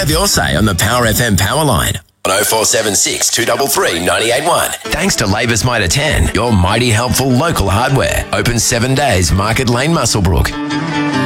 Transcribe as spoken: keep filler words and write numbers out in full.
Have your say on the Power F M Power Line on oh four seven six, two three three, nine eight one. Thanks to Labour's Mitre ten, your mighty helpful local hardware. Open seven days, Market Lane, Muswellbrook.